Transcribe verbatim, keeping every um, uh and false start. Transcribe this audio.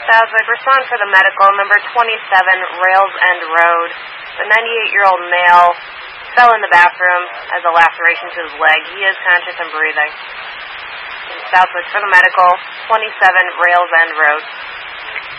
Southwick, respond for the medical. Number twenty-seven, Rails End Road. The ninety-eight-year-old male fell in the bathroom as a laceration to his leg. He is conscious and breathing. Southwick for the medical, twenty-seven, Rails End Road.